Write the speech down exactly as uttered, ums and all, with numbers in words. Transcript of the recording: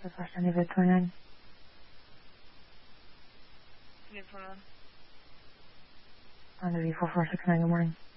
Slash Danny Vid twenty-nine. Good twenty-one. On the V four four six nine, good morning.